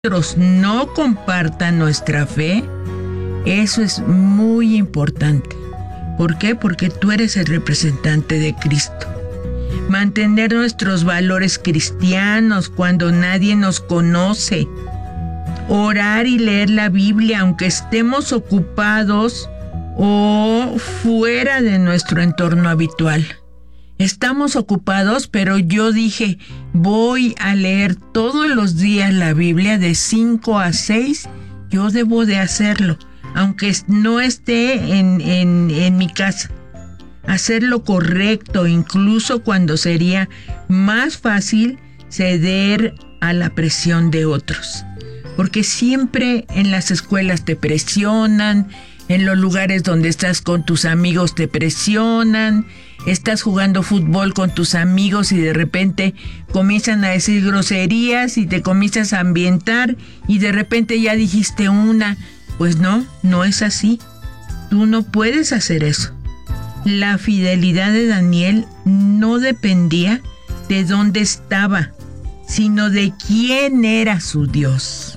otros no compartan nuestra fe, eso es muy importante. ¿Por qué? Porque tú eres el representante de Cristo. Mantener nuestros valores cristianos cuando nadie nos conoce. Orar y leer la Biblia aunque estemos ocupados o fuera de nuestro entorno habitual. Estamos ocupados, pero yo dije, voy a leer todos los días la Biblia de 5 a 6. Yo debo de hacerlo, aunque no esté en mi casa. Hacer lo correcto, incluso cuando sería más fácil ceder a la presión de otros. Porque siempre en las escuelas te presionan, en los lugares donde estás con tus amigos te presionan, estás jugando fútbol con tus amigos y de repente comienzan a decir groserías y te comienzas a ambientar y de repente ya dijiste una. Pues no es así. Tú no puedes hacer eso. La fidelidad de Daniel no dependía de dónde estaba, sino de quién era su Dios.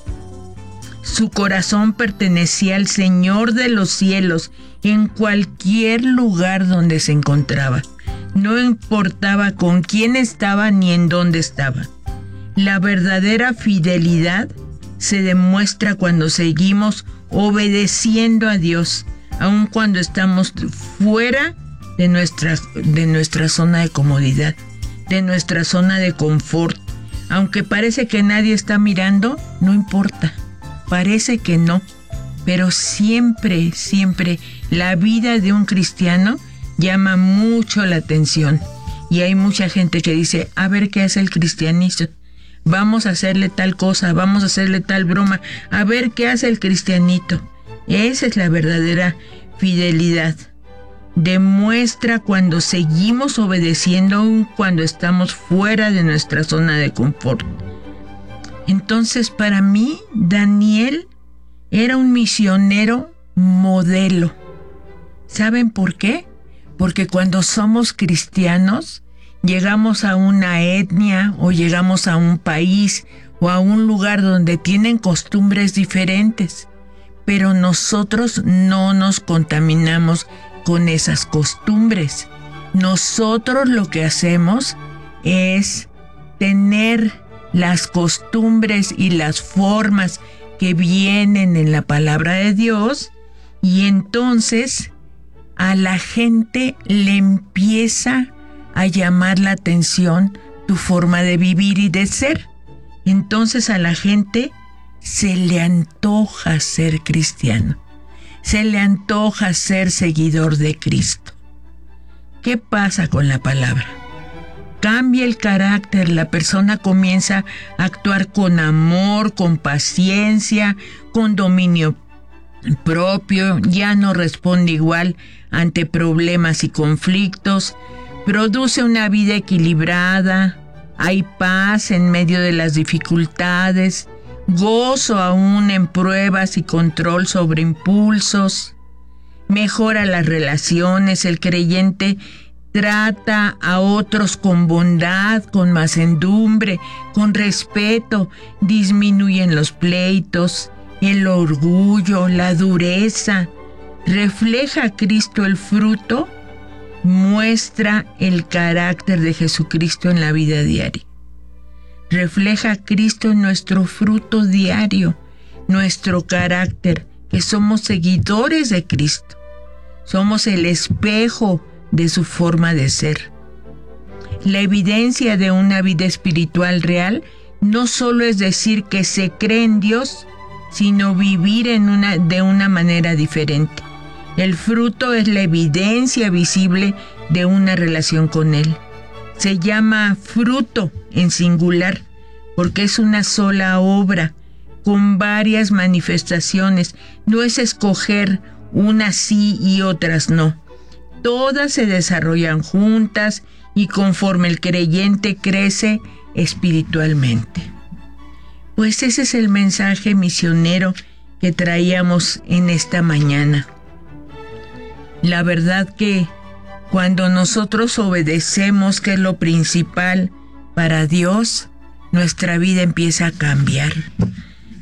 Su corazón pertenecía al Señor de los cielos en cualquier lugar donde se encontraba. No importaba con quién estaba ni en dónde estaba. La verdadera fidelidad se demuestra cuando seguimos obedeciendo a Dios, aun cuando estamos fuera de nuestra zona de comodidad, de nuestra zona de confort. Aunque parece que nadie está mirando, no importa. Parece que no, pero siempre la vida de un cristiano llama mucho la atención. Y hay mucha gente que dice, a ver qué hace el cristianito. Vamos a hacerle tal cosa, vamos a hacerle tal broma. A ver qué hace el cristianito. Esa es la verdadera fidelidad. Demuestra cuando seguimos obedeciendo aun cuando estamos fuera de nuestra zona de confort. Entonces, para mí, Daniel era un misionero modelo. ¿Saben por qué? Porque cuando somos cristianos, llegamos a una etnia o llegamos a un país o a un lugar donde tienen costumbres diferentes, pero nosotros no nos contaminamos con esas costumbres. Nosotros lo que hacemos es tener las costumbres y las formas que vienen en la palabra de Dios, y entonces a la gente le empieza a llamar la atención tu forma de vivir y de ser. Entonces a la gente se le antoja ser cristiano, se le antoja ser seguidor de Cristo. ¿Qué pasa con la palabra? Cambia el carácter, la persona comienza a actuar con amor, con paciencia, con dominio propio, ya no responde igual ante problemas y conflictos, produce una vida equilibrada, hay paz en medio de las dificultades, gozo aún en pruebas y control sobre impulsos, mejora las relaciones, el creyente trata a otros con bondad, con mansedumbre, con respeto, disminuyen los pleitos, el orgullo, la dureza. Refleja a Cristo el fruto, muestra el carácter de Jesucristo en la vida diaria. Refleja a Cristo en nuestro fruto diario, nuestro carácter, que somos seguidores de Cristo. Somos el espejo de su forma de ser. La evidencia de una vida espiritual real no solo es decir que se cree en Dios, sino vivir de una manera diferente. El fruto es la evidencia visible de una relación con Él. Se llama fruto en singular porque es una sola obra con varias manifestaciones. No es escoger unas sí y otras no. Todas se desarrollan juntas y conforme el creyente crece espiritualmente. Pues ese es el mensaje misionero que traíamos en esta mañana. La verdad que cuando nosotros obedecemos, que es lo principal para Dios, nuestra vida empieza a cambiar.